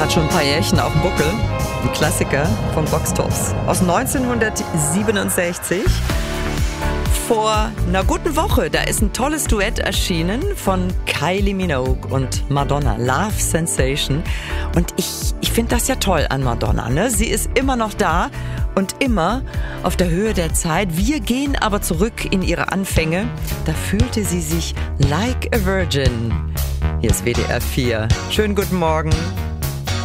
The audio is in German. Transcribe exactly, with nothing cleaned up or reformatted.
Hat schon ein paar Jährchen auf dem Buckel. Ein Klassiker von Box Tops aus neunzehnhundertsiebenundsechzig. Vor einer guten Woche, da ist ein tolles Duett erschienen von Kylie Minogue und Madonna, Love Sensation. Und ich, ich finde das ja toll an Madonna, ne? Sie ist immer noch da und immer auf der Höhe der Zeit. Wir gehen aber zurück in ihre Anfänge. Da fühlte sie sich like a virgin. Hier ist W D R vier. Schönen guten Morgen.